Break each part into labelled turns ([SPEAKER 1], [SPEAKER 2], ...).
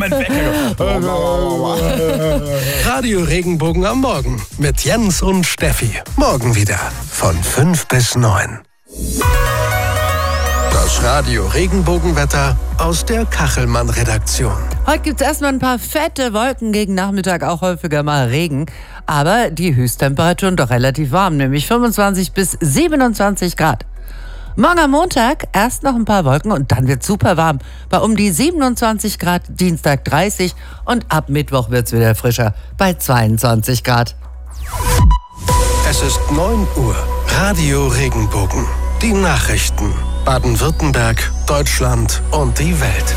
[SPEAKER 1] mit weg.
[SPEAKER 2] Radio Regenbogen am Morgen mit Jens und Steffi. Morgen wieder von 5 bis 9. Das Radio Regenbogenwetter aus der Kachelmann-Redaktion.
[SPEAKER 3] Heute gibt es erstmal ein paar fette Wolken, gegen Nachmittag auch häufiger mal Regen. Aber die Höchsttemperaturen doch relativ warm, nämlich 25 bis 27 Grad. Morgen am Montag erst noch ein paar Wolken und dann wird es super warm. Bei um die 27 Grad, Dienstag 30 und ab Mittwoch wird es wieder frischer bei 22 Grad.
[SPEAKER 2] Es ist 9 Uhr. Radio Regenbogen. Die Nachrichten. Baden-Württemberg, Deutschland und die Welt.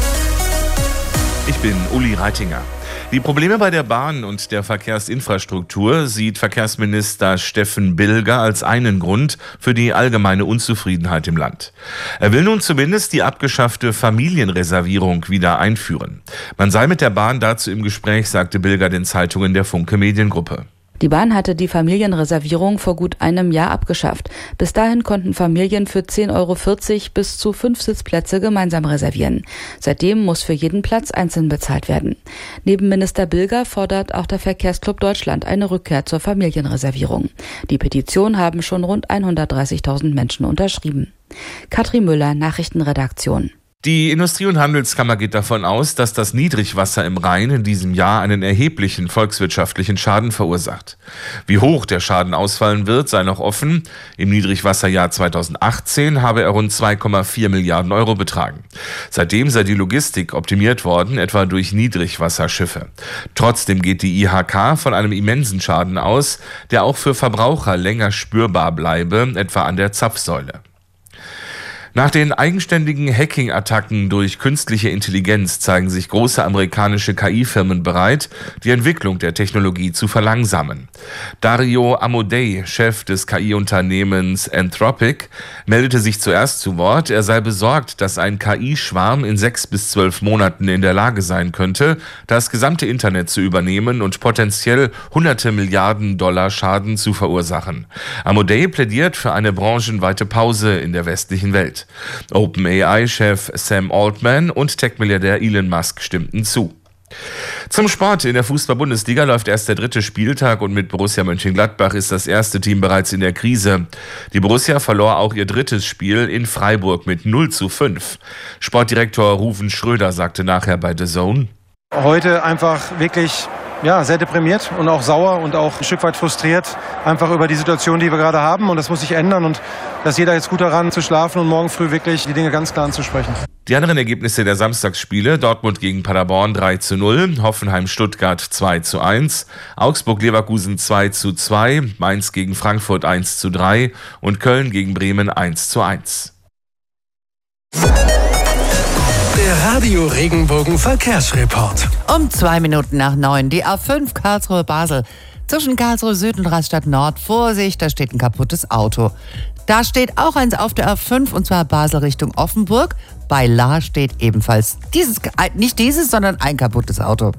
[SPEAKER 1] Ich bin Uli Reitinger. Die Probleme bei der Bahn und der Verkehrsinfrastruktur sieht Verkehrsminister Steffen Bilger als einen Grund für die allgemeine Unzufriedenheit im Land. Er will nun zumindest die abgeschaffte Familienreservierung wieder einführen. Man sei mit der Bahn dazu im Gespräch, sagte Bilger den Zeitungen der Funke Mediengruppe.
[SPEAKER 4] Die Bahn hatte die Familienreservierung vor gut einem Jahr abgeschafft. Bis dahin konnten Familien für 10,40 € bis zu 5 Sitzplätze gemeinsam reservieren. Seitdem muss für jeden Platz einzeln bezahlt werden. Neben Minister Bilger fordert auch der Verkehrsclub Deutschland eine Rückkehr zur Familienreservierung. Die Petition haben schon rund 130.000 Menschen unterschrieben. Katrin Müller, Nachrichtenredaktion.
[SPEAKER 1] Die Industrie- und Handelskammer geht davon aus, dass das Niedrigwasser im Rhein in diesem Jahr einen erheblichen volkswirtschaftlichen Schaden verursacht. Wie hoch der Schaden ausfallen wird, sei noch offen. Im Niedrigwasserjahr 2018 habe er rund 2,4 Milliarden € betragen. Seitdem sei die Logistik optimiert worden, etwa durch Niedrigwasserschiffe. Trotzdem geht die IHK von einem immensen Schaden aus, der auch für Verbraucher länger spürbar bleibe, etwa an der Zapfsäule. Nach den eigenständigen Hacking-Attacken durch künstliche Intelligenz zeigen sich große amerikanische KI-Firmen bereit, die Entwicklung der Technologie zu verlangsamen. Dario Amodei, Chef des KI-Unternehmens Anthropic, meldete sich zuerst zu Wort. Er sei besorgt, dass ein KI-Schwarm in 6 bis 12 Monaten in der Lage sein könnte, das gesamte Internet zu übernehmen und potenziell hunderte Milliarden $ Schaden zu verursachen. Amodei plädiert für eine branchenweite Pause in der westlichen Welt. OpenAI-Chef Sam Altman und Tech-Milliardär Elon Musk stimmten zu. Zum Sport. In der Fußball-Bundesliga läuft erst der 3. Spieltag und mit Borussia Mönchengladbach ist das erste Team bereits in der Krise. Die Borussia verlor auch ihr 3. Spiel in Freiburg mit 0:5. Sportdirektor Ruven Schröder sagte nachher bei The Zone:
[SPEAKER 5] Heute einfach wirklich sehr deprimiert und auch sauer und auch ein Stück weit frustriert, einfach über die Situation, die wir gerade haben. Und das muss sich ändern und dass jeder jetzt gut daran zu schlafen und morgen früh wirklich die Dinge ganz klar anzusprechen.
[SPEAKER 1] Die anderen Ergebnisse der Samstagsspiele: Dortmund gegen Paderborn 3:0, Hoffenheim-Stuttgart 2:1, Augsburg-Leverkusen 2:2, Mainz gegen Frankfurt 1:3 und Köln gegen Bremen 1:1.
[SPEAKER 2] Der Radio Regenbogen Verkehrsreport.
[SPEAKER 3] Um 2 Minuten nach 9, die A5 Karlsruhe-Basel. Zwischen Karlsruhe Süd und Rastatt Nord, Vorsicht, da steht ein kaputtes Auto. Da steht auch eins auf der A5 und zwar Basel Richtung Offenburg. Bei Lahr steht ebenfalls nicht dieses, sondern ein kaputtes Auto.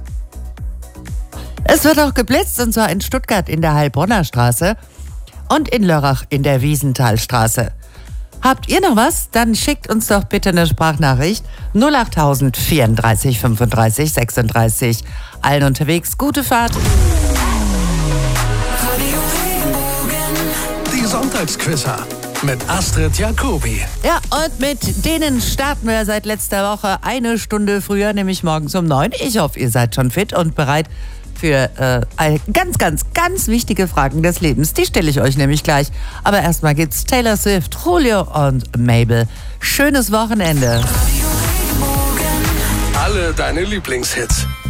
[SPEAKER 3] Es wird auch geblitzt und zwar in Stuttgart in der Heilbronner Straße und in Lörrach in der Wiesenthalstraße. Habt ihr noch was? Dann schickt uns doch bitte eine Sprachnachricht 08000 34 35 36. Allen unterwegs gute Fahrt.
[SPEAKER 2] Die Sonntagsquizzer mit Astrid Jacobi.
[SPEAKER 3] Ja, und mit denen starten wir seit letzter Woche eine Stunde früher, nämlich morgens um 9. Ich hoffe, ihr seid schon fit und bereit für ganz wichtige Fragen des Lebens. Die stelle ich euch nämlich gleich. Aber erstmal gibt's Taylor Swift, Julio und Mabel. Schönes Wochenende.
[SPEAKER 2] Alle deine Lieblingshits.